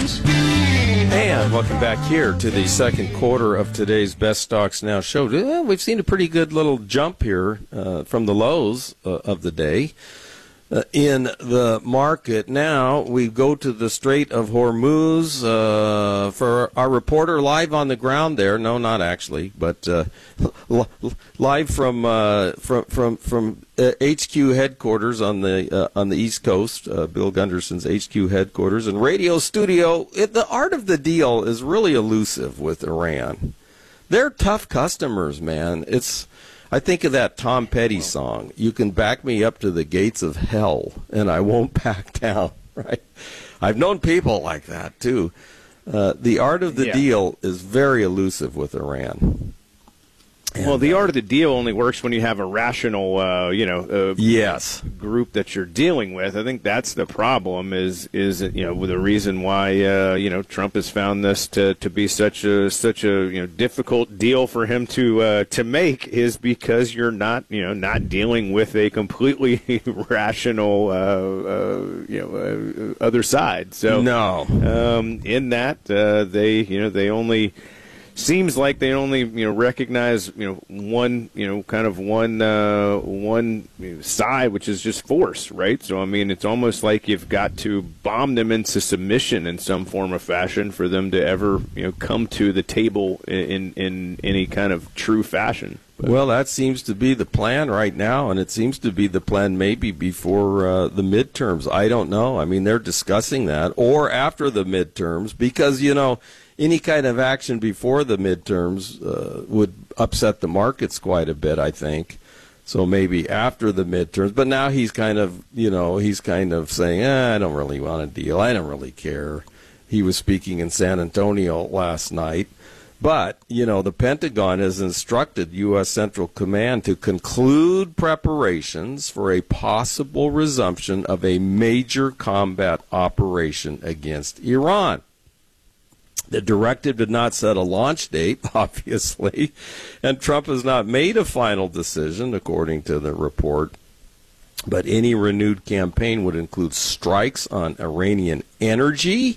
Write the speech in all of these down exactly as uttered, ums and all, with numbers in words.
And welcome back here to the second quarter of today's Best Stocks Now show. Well, we've seen a pretty good little jump here uh, from the lows uh, of the day uh, in the market. Now we go to the Strait of Hormuz uh, for our reporter live on the ground there. No, not actually, but uh, l- live from uh, from from from uh, H Q headquarters on the uh, on the East Coast. Uh, Bill Gunderson's H Q headquarters and radio studio. It, the art of the deal is really elusive with Iran. They're tough customers, man. It's I think of that Tom Petty song. You can back me up to the gates of hell, and I won't back down. Right? I've known people like that too. Uh, the art of the yeah. deal is very elusive with Iran. And, well, the uh, art of the deal only works when you have a rational, uh, you know, uh, yes. group that you're dealing with. I think that's the problem. Is is you know the reason why uh, you know Trump has found this to, to be such a such a you know difficult deal for him to uh, to make is because you're not you know not dealing with a completely rational uh, uh, you know uh, other side. So no, um, in that uh, they you know they only. Seems like they only, you know, recognize, you know, one, you know, kind of one, uh, one side, which is just force, right? So, I mean, it's almost like you've got to bomb them into submission in some form or fashion for them to ever, you know, come to the table in in any kind of true fashion. But. Well, that seems to be the plan right now, and it seems to be the plan maybe before uh, the midterms. I don't know. I mean, they're discussing that, or after the midterms, because, you know, any kind of action before the midterms uh, would upset the markets quite a bit, I think. So maybe after the midterms. But now he's kind of, you know, he's kind of saying, eh, I don't really want a deal. I don't really care. He was speaking in San Antonio last night. But, you know, the Pentagon has instructed U S Central Command to conclude preparations for a possible resumption of a major combat operation against Iran. The directive did not set a launch date, obviously, and Trump has not made a final decision, according to the report. But any renewed campaign would include strikes on Iranian energy.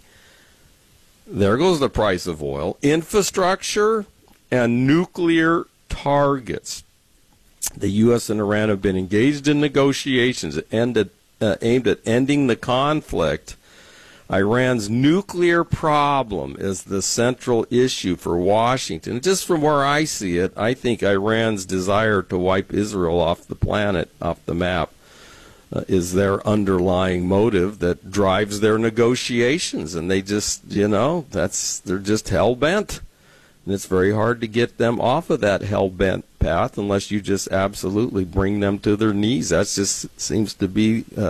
There goes the price of oil, infrastructure, and nuclear targets. The U S and Iran have been engaged in negotiations that ended, uh, aimed at ending the conflict. Iran's nuclear problem is the central issue for Washington. Just from where I see it, I think Iran's desire to wipe Israel off the planet, off the map, uh, is their underlying motive that drives their negotiations. And they just, you know, that's they're just hell-bent. And it's very hard to get them off of that hell-bent path unless you just absolutely bring them to their knees. That just seems to be... Uh,